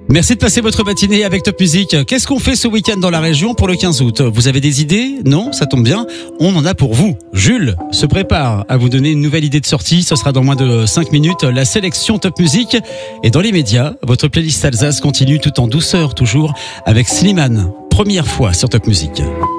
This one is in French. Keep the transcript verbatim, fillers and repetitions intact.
Merci de passer votre matinée avec Top Music. Qu'est-ce qu'on fait ce week-end dans la région pour le quinze août? Vous avez des idées? Non? Ça tombe bien. On en a pour vous. Jules se prépare à vous donner une nouvelle idée de sortie. Ce sera dans moins de cinq minutes. La sélection Top Music. Et dans les médias, votre playlist Alsace continue tout en douceur toujours avec Slimane. Première fois sur Top Music.